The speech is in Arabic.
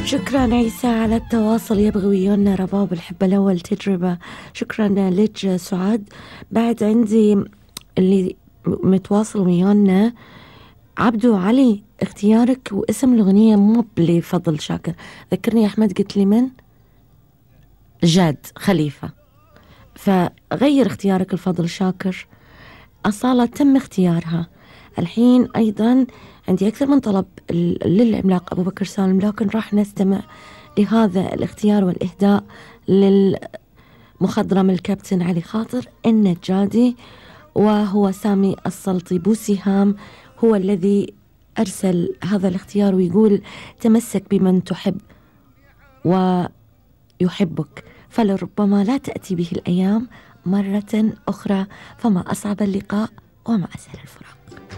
شكرا عيسى على التواصل، يبغي ويانا رباب الحب الأول تجربة. شكرا لك سعاد. بعد عندي اللي متواصل ويانا عبدو علي، اختيارك واسم الأغنية مو لفضل شاكر. ذكرني يا أحمد، قلت لي من؟ جاد خليفة. فغير اختيارك لفضل شاكر. أصالة تم اختيارها. الحين أيضا عندي أكثر من طلب للعملاق أبو بكر سالم، لكن راح نستمع لهذا الاختيار والإهداء للمخضرم الكابتن علي خاطر النجادي، وهو سامي السلطي. بوسهام هو الذي أرسل هذا الاختيار ويقول: تمسك بمن تحب ويحبك، فلربما لا تأتي به الأيام مرة أخرى، فما أصعب اللقاء وما أسهل الفراق.